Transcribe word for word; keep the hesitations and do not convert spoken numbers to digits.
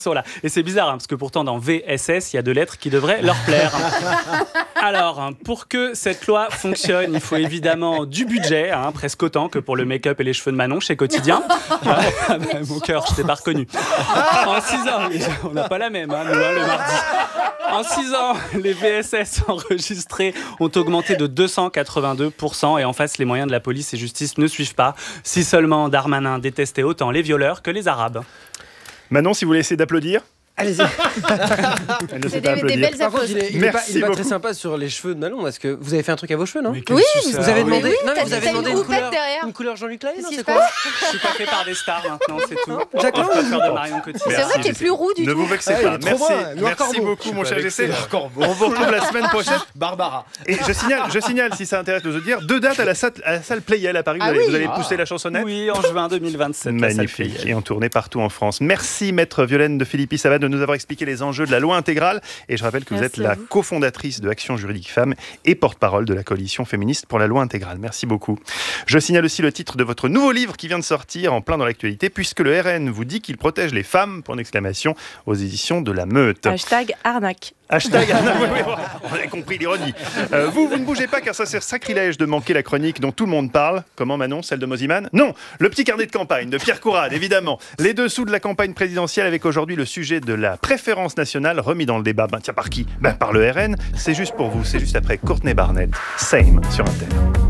Là. Et c'est bizarre, hein, parce que pourtant dans V S S, il y a deux lettres qui devraient leur plaire. Alors, pour que cette loi fonctionne, il faut évidemment du budget, hein, presque autant que pour le make-up et les cheveux de Manon chez Quotidien. Ah, bah, mon cœur, je t'ai pas reconnu. En six ans, on n'a pas la même, hein, nous, hein, le mardi. En six ans, les V S S enregistrés ont augmenté de deux cent quatre-vingt-deux pour cent et en face, les moyens de la police et justice ne suivent pas. Si seulement Darmanin détestait autant les violeurs que les Arabes. Manon, si vous voulez essayer d'applaudir. Allez-y. C'est des, des belles Par contre, il est, il est pas, il est pas très sympa sur les cheveux de Manon. Est-ce que vous avez fait un truc à vos cheveux, non? Oui, vous avez demandé, oui, non, mais vous avez demandé une, une couleur, derrière. une couleur Jean-Luc Lahaye, non? C'est quoi? Je suis pas fait par des stars maintenant, c'est tout. Jacques Lang, pas faire de Marion Cotillard. C'est vrai qu'il est plus roux du ne tout. Ne vous vexez ah, pas. Merci, merci beaucoup, beaucoup, mon cher Jessé. On vous retrouve la semaine prochaine. Barbara. Et je signale, je signale, si ça intéresse nos auditeurs, deux dates à la salle, à la salle Playel à Paris. Vous ah allez, oui. vous allez ah. pousser la chansonnette. Oui, en juin deux mille vingt-sept. Magnifique. Et en tournée partout en France. Merci, maître Violaine de Philippi Savane, de nous avoir expliqué les enjeux de la loi intégrale. Et je rappelle que vous Merci êtes la cofondatrice de Action Juridique Femmes et porte-parole de la coalition féministe pour la loi intégrale. Merci beaucoup. Je signale aussi le titre de votre nouveau livre qui vient de sortir en plein dans l'actualité, puisque le R N vous dit qu'il protège les femmes, pour une exclamation, aux éditions de La Meute. Hashtag arnaque. Hashtag arnaque. Oui, oui, on a compris l'ironie. Euh, vous, vous ne bougez pas car ça c'est sacrilège de manquer la chronique dont tout le monde parle. Comment, Manon? Celle de Moziman? Non, le petit carnet de campagne de Pierre Courade, évidemment. Les dessous de la campagne présidentielle avec aujourd'hui le sujet de la préférence nationale remis dans le débat. Ben tiens, par qui? Ben par le R N. C'est juste pour vous, c'est juste après Courtney Barnett. Same sur Inter.